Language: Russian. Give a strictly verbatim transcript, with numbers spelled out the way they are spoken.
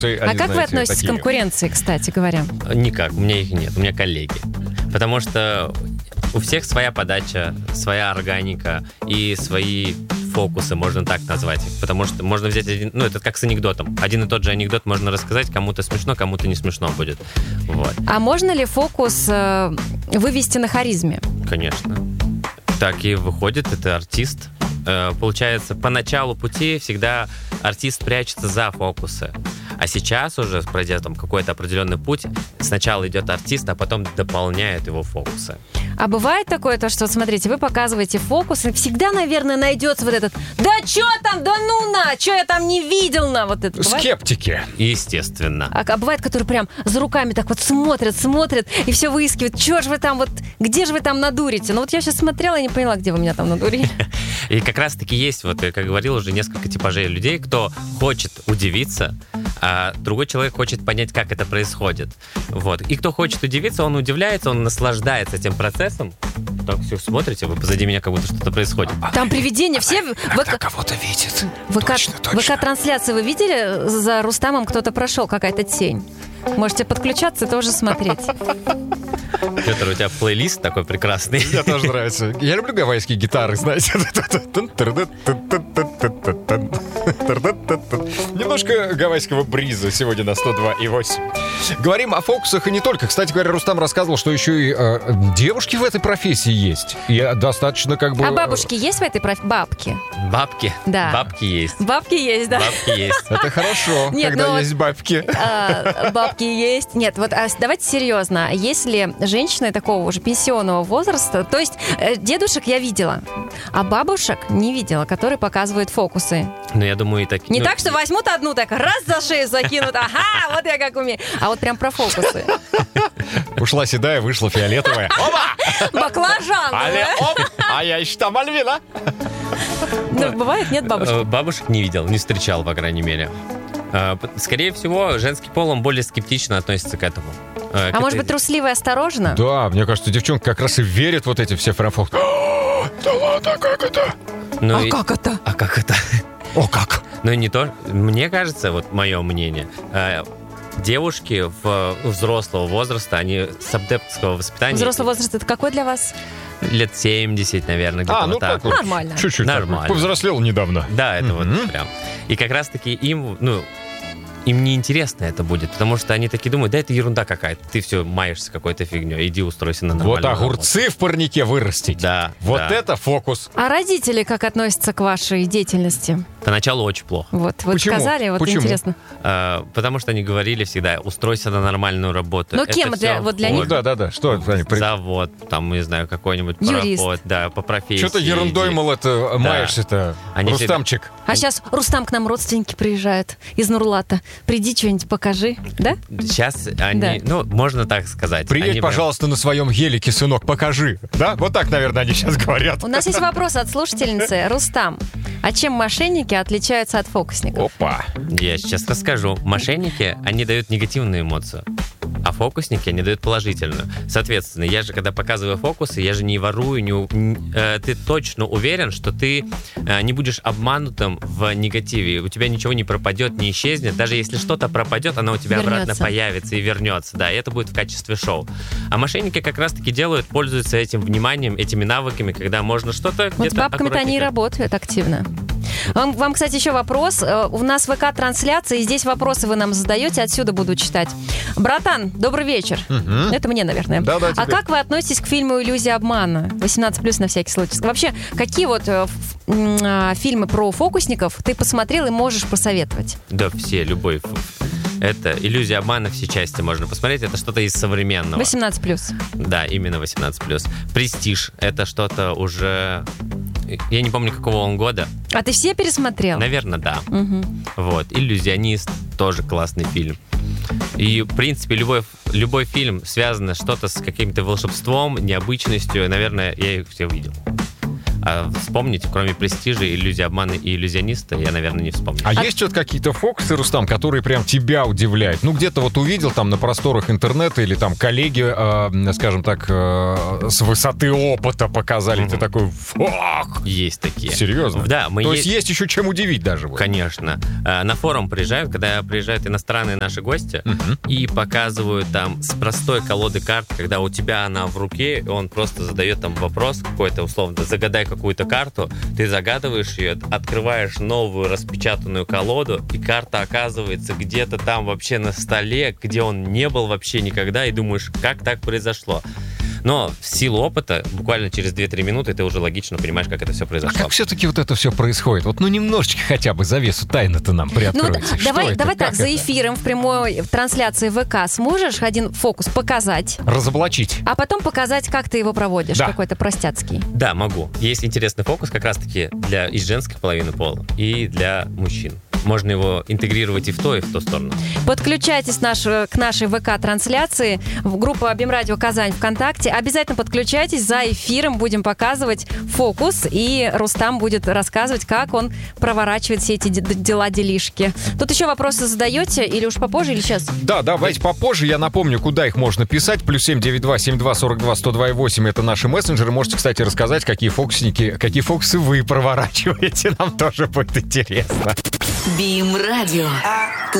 А как вы относитесь такие к конкуренции, кстати говоря? Никак, у меня их нет, у меня коллеги. Потому что у всех своя подача, своя органика и свои фокусы, можно так назвать. Потому что можно взять один, ну это как с анекдотом. Один и тот же анекдот можно рассказать, кому-то смешно, кому-то не смешно будет. Вот. А можно ли фокус э, вывести на харизме? Конечно. Так и выходит, это артист. Э, получается, по началу пути всегда артист прячется за фокусы. А сейчас уже, пройдя там какой-то определенный путь, сначала идет артист, а потом дополняет его фокусы. А бывает такое, то, что, смотрите, вы показываете фокус, и всегда, наверное, найдется вот этот «Да чё там, да ну на, чё я там не видел на вот это». Скептики. Естественно. А, а бывает, которые прям за руками так вот смотрят, смотрят, и все выискивают, чё же вы там вот, где же вы там надурите? Ну вот я сейчас смотрела и не поняла, где вы меня там надурили. И как раз-таки есть, вот, как говорил, уже несколько типажей людей, кто хочет удивиться, а другой человек хочет понять, как это происходит. Вот. И кто хочет удивиться, он удивляется, он наслаждается этим процессом. Так все смотрите, вы позади меня как будто что-то происходит. Там привидения, все... Иногда кого-то видит. Точно, точно. ВК-трансляции вы видели? За Рустамом кто-то прошел, какая-то тень. Можете подключаться и тоже смотреть. Петр, у тебя плейлист такой прекрасный. Мне тоже нравится. Я люблю гавайские гитары, знаете. Немножко гавайского бриза сегодня на сто два и восемь. Говорим о фокусах и не только. Кстати говоря, Рустам рассказывал, что еще и э, девушки в этой профессии есть. И достаточно как бы... А бабушки есть в этой профессии? Бабки? Бабки? Да. Бабки есть. Бабки есть, да. Бабки есть. Это хорошо, Нет, когда ну есть вот, бабки. А, бабки есть. Нет, вот а давайте серьезно. Если женщины такого уже пенсионного возраста, то есть э, дедушек я видела, а бабушек не видела, которые показывают фокусы. Ну, я думаю, и так... Не ну, так, что возьмут одну, так раз за шею закинут, ага, вот я как умею. А вот прям про фокусы. Ушла седая, вышла фиолетовая. Опа! Баклажан. Але, оп! А я еще там Альвина. Ну, бывает, нет бабушек? Бабушек не видел, не встречал, по крайней мере. Скорее всего, женский пол, он более скептично относится к этому. А может быть, трусливо и осторожно? Да, мне кажется, девчонка как раз и верит вот эти все франфоксы. Да ладно, как это? Ну а и... как это? А как это? О, как? Ну, не то... Мне кажется, вот мое мнение, девушки в взрослого возраста, они с адептского воспитания... Взрослый возраст — это какой для вас? Лет семьдесят, наверное, где-то а, ну вот так. Вот. Нормально. Чуть-чуть. Нормально. Так, повзрослел недавно. Да, это Mm-hmm. вот прям. И как раз-таки им, ну... Им неинтересно это будет, потому что они такие думают, да это ерунда какая-то, ты все маешься какой-то фигней, иди устройся на нормальную Вот огурцы работу. В парнике вырастить. Да. Вот да. это фокус. А родители как относятся к вашей деятельности? Поначалу очень плохо. Вот, вот Почему? сказали, вот Почему? интересно. А, потому что они говорили всегда, устройся на нормальную работу. Ну Это кем для, всё вот для вход. них? Ну да, да, да. Что они при... Завод, там, не знаю, какой-нибудь Юрист. пароход, да, по профессии. Что-то ерундой, иди. мол, это маешься-то, Они Рустамчик. А сейчас Рустам к нам родственники приезжают из Нурлата. Приди, что-нибудь покажи, да? Сейчас они, Да. ну, можно так сказать. Приедь, они прям- пожалуйста, на своем гелике, сынок, покажи. Да? Вот так, наверное, они сейчас говорят. У нас есть вопрос от слушательницы. Рустам, а чем мошенники отличаются от фокусников? Опа. Я сейчас расскажу. Мошенники, они дают негативную эмоцию, а фокусники, они дают положительную. Соответственно, я же, когда показываю фокусы, я же не ворую, не, у- н- э, ты точно уверен, что ты э, не будешь обманутым в негативе. У тебя ничего не пропадет, не исчезнет. Даже если что-то пропадет, оно у тебя Вернется. обратно появится и вернется. Да, и это будет в качестве шоу. А мошенники как раз-таки делают, пользуются этим вниманием, этими навыками, когда можно что-то Вот с где-то бабками-то они и аккуратненько. работают активно. Вам, вам, кстати, еще вопрос. Э, У нас ВК-трансляция, и здесь вопросы вы нам задаете, отсюда буду читать. Братан, добрый вечер. Мгм. Это мне, наверное. Да-да, а тебе. как вы относитесь к фильму «Иллюзия обмана»? восемнадцать плюс на всякий случай. Вообще, какие вот э, ф- м, а, фильмы про фокусников ты посмотрел и можешь посоветовать? Да, все, любой. ф- Это «Иллюзия обмана», все части можно посмотреть. Это что-то из современного. восемнадцать плюс. Да, именно восемнадцать плюс. «Престиж» — это что-то уже... Я не помню, какого он года. А ты все пересмотрел? Наверное, да. Мгм. Вот. «Иллюзионист» — тоже классный фильм. И, в принципе, любой, любой фильм, связанный что-то с каким-то волшебством, необычностью, наверное, я их все видел. А вспомнить, кроме «Престижа», «Иллюзия обмана» и «Иллюзиониста», я, наверное, не вспомню. А, а есть вот какие-то фокусы, Рустам, которые прям тебя удивляют? Ну, где-то вот увидел там на просторах интернета или там коллеги, э, скажем так, э, с высоты опыта показали. Mm-hmm. Ты такой, фак! Есть такие. Серьезно? Да. Мы То е... есть есть еще чем удивить даже? Вот. Конечно. На форум приезжают, когда приезжают иностранные наши гости, uh-huh. и показывают там с простой колоды карт, когда у тебя она в руке, и он просто задает там вопрос какой-то, условно, загадай какую-то карту, ты загадываешь ее, открываешь новую распечатанную колоду, и карта оказывается где-то там вообще на столе, где он не был вообще никогда, и думаешь, как так произошло. Но в силу опыта, буквально через две-три минуты ты уже логично понимаешь, как это все произошло. А как все-таки вот это все происходит? Вот ну немножечко хотя бы завесу тайны-то нам приоткройте. Ну, вот, давай это? давай так, как за это? эфиром в прямой трансляции ВК сможешь один фокус показать? Разоблачить. А потом показать, как ты его проводишь, да. какой-то простяцкий. Да, могу. Есть интересный фокус как раз-таки для и женской половины пола, и для мужчин. Можно его интегрировать и в то, и в ту сторону. Подключайтесь наш, к нашей ВК-трансляции в группу Абимрадио Казань ВКонтакте. Обязательно подключайтесь. За эфиром будем показывать фокус, и Рустам будет рассказывать, как он проворачивает все эти дела-делишки. Тут еще вопросы задаете, или уж попозже, или сейчас? Да, давайте попозже. Я напомню, куда их можно писать. Плюс семь девять два семь два сорок два сто два и восемь. Это наши мессенджеры. Можете, кстати, рассказать, какие фокусники, какие фокусы вы проворачиваете. Нам тоже будет интересно. Бим Радио.